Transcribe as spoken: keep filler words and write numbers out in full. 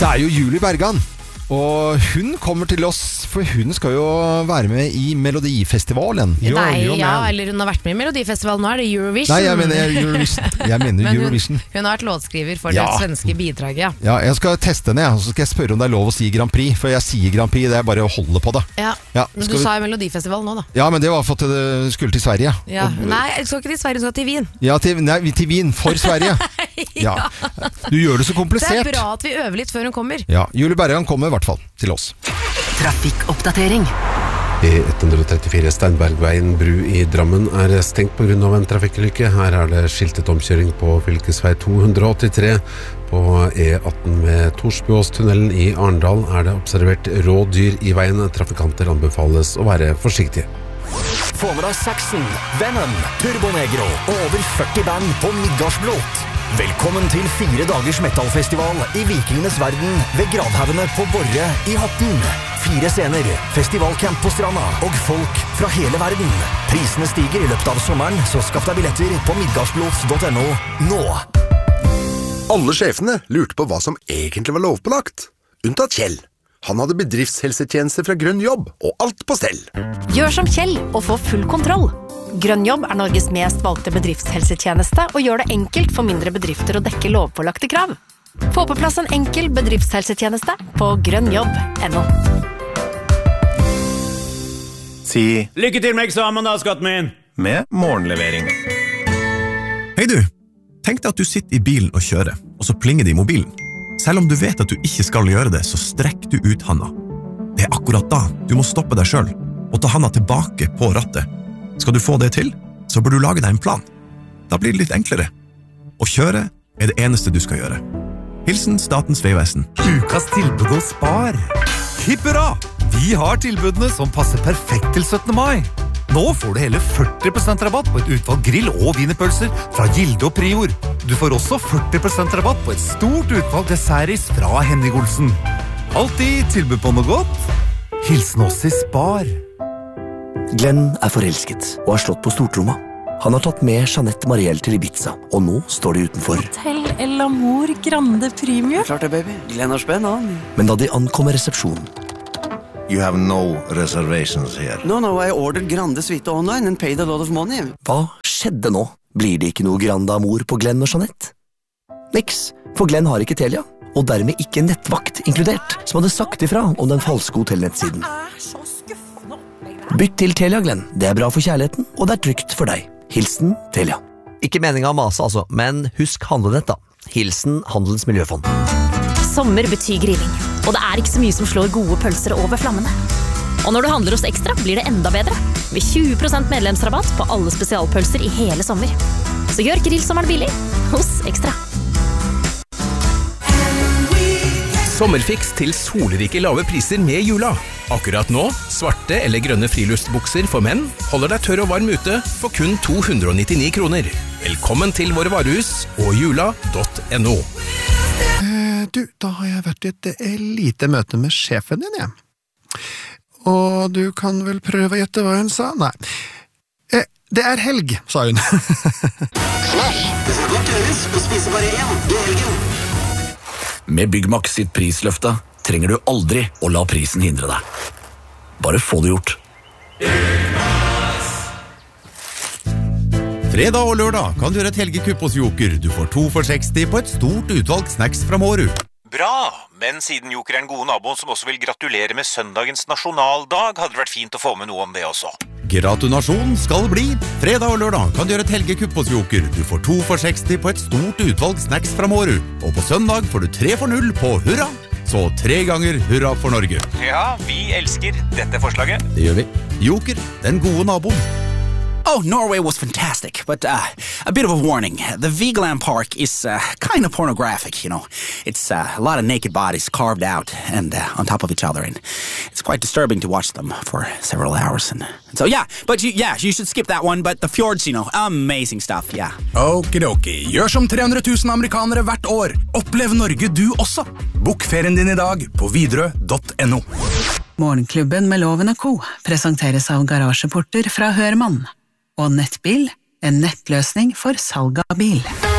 Det er jo Julie Bergan, og hun kommer til oss, for hun skal jo være med i Melodifestivalen. Jo, Nei, jo, ja, eller hun har vært med i Melodifestivalen, nå er det Eurovision. Nei, jeg mener Eurovision. Jeg mener Men Eurovision. Hun, hun har vært låtskriver for ja. det svenske bidraget. Ja. ja, jeg skal teste henne, og så skal jeg spørre om det er lov å si Grand Prix, for jeg sier Grand Prix, det er bare å holde på det. Ja, ja men du vi... sa jo Melodifestivalen nå da. Ja, men det var for at det skulle til Sverige. Ja. Og... Nei, jeg skal ikke til Sverige, jeg skal til Wien. Ja, til, nei, til Wien, for Sverige. ja. ja. Du gjør det så komplisert. Det er bra at vi øver litt før hun kommer. Ja, Julie Bergan kommer i hvert fall til oss. Trafikkoppdatering. E ett trettifire Steinbergveien bru i Drammen er stengt på grunn av en trafikkulykke. Her er det skiltet omkjøring på fylkesvei to hundre åttitre. På E atten ved Torsbjåstunnelen i Arendal er det observert rådyr i veien. Trafikanter anbefales å være forsiktige. Få med deg Saxon, Venom, Turbonegro og over førti band på Midgardsblot. Velkommen til fire dagers metalfestival i Vikingenes verden ved Gravhaugene på Borre i Horten. Fire scener, festivalcamp på stranda og folk fra hele verden. Prisene stiger i løpet av sommeren, så skaff deg billetter på midgardsblot punktum no nå. Alle sjefene lurte på hva som egentlig var lovpålagt. Unntatt Kjell. Han hadde bedriftshelsetjeneste fra Grønn Jobb, og alt på stell. Gjør som Kjell og få full kontroll. Grønn Jobb er Norges mest valgte bedriftshelsetjeneste og gjør det enkelt for mindre bedrifter å dekke lovpålagte krav. Få på plass en enkel bedriftshelsetjeneste på grønnjobb punktum no. Si lykke til med eksamen da, skatten min! Med morgenlevering. Hei du, tenk deg at du sitter i bilen og kjører, og så plinger det i mobilen. Selv om du vet at du ikke skal gjøre det, så strekk du ut handa. Det er akkurat da du må stoppe deg selv og ta handa tilbake på rattet. Skal du få det til, så bør du lage deg en plan. Da blir det litt enklere. Å kjøre er det eneste du skal gjøre. Hilsen Statens Vegvesen. Ukas tilbud hos Spar. Hipp hurra! Vi har tilbudene som passer perfekt til syttende mai. Nå får du hele førti prosent rabatt på et utvalg grill- og wienerpølser fra Gilde og Prior. Du får også førti prosent rabatt på et stort utvalg dessertis fra Henning Olsen. Alltid tilbud på noe godt. Hilsen oss i Spar. Glenn er forelsket og har slått på stortromma. Han har tatt med Jeanette Marielle til Ibiza, og nå står de utenfor. Hotel El Amor Grande Premium. Klart det, baby. Glenn har spenn, han. Men da de ankommer resepsjonen. You have no reservations here. No, no, I ordered Grande Suite online and paid a lot of money. Hva skjedde nå? Blir det ikke noe Grande Amor på Glenn og Jeanette? Niks, for Glenn har ikke Telia, og dermed ikke nettvakt inkludert, som hadde sagt ifra om den falske hotellnettsiden. Bytt til Telia, Glenn. Det er bra for kjærligheten, og det er trygt for deg. Hilsen Telia. Ikke meningen av mase, altså, men husk handlenett da. Hilsen Handelens Miljøfond. Sommer betyr grilling, og det er ikke så mye som slår gode pølser over flammene. Og når du handler hos Ekstra, blir det enda bedre. Med tjue prosent medlemsrabatt på alle spesialpølser i hele sommer. Så gjør grillsommeren billig hos Ekstra. Sommerfiks til solrike lave priser med jula. Akkurat nå, svarte eller grønne friluftsbukser for menn holder deg tørr og varm ute for kun to hundre og nittini kroner. Velkommen til våre varehus og jula punktum no. Eh, du, da har jeg vært i et eh, lite møte med sjefen din, jeg. Og du kan vel prøve å gjette hva hun sa? Nei. Eh, det er helg, sa hun. Smash! Det skal godt gjøres å spise bare én i helgen. Med Byggmax sitt prisløfte trenger du aldri å la prisen hindre deg. Bare få det gjort. Fredag og lørdag kan du gjøre et helgekupp hos Joker. Du får to for seksti på et stort utvalg snacks fra Mårud. Bra, men siden Joker er en god nabo som også vil gratulere med søndagens nasjonaldag, hadde det vært fint å få med noe om det også. Gratulasjon skal bli. Fredag og lørdag kan du gjøre et helgekupp hos Joker. Du får to for seksti på et stort utvalg snacks fra Mårud. Og på søndag får du tre for null på hurra. Så tre ganger hurra for Norge. Ja, vi elsker dette forslaget. Det gjør vi. Joker, den gode naboen. Oh, Norway was fantastic, but uh, a bit of a warning. The Vigeland Park is uh, kind of pornographic, you know. It's uh, a lot of naked bodies carved out and uh, on top of each other, and it's quite disturbing to watch them for several hours. And, and so, yeah, but you, yeah, you should skip that one, but the fjords, you know, amazing stuff, yeah. Okidoki, gjør som tre hundre tusen amerikanere hvert år. Opplev Norge du også. Bok ferien din i dag på Widerøe punktum no. Morgenklubben med Loven og Co. presenteres av Garasjeporter fra Hørmann. Og Nettbil, en nettløsning for salg av bil.